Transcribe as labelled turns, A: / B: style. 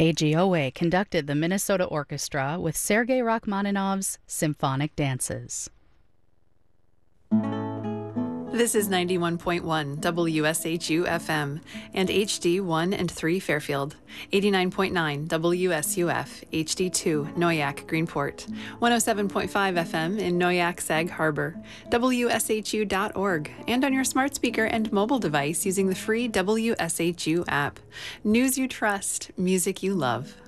A: AGOA conducted the Minnesota Orchestra with Sergei Rachmaninoff's Symphonic Dances.
B: This is 91.1 WSHU FM and HD 1 and 3 Fairfield, 89.9 WSUF HD 2 Noyak Greenport, 107.5 FM in Noyak Sag Harbor, WSHU.org, and on your smart speaker and mobile device using the free WSHU app. News you trust, music you love.